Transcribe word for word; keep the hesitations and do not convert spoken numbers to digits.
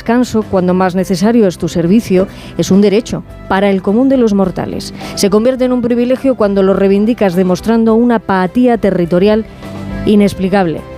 descanso cuando más necesario es tu servicio es un derecho para el común de los mortales. Se convierte en un privilegio cuando lo reivindicas demostrando una apatía territorial inexplicable.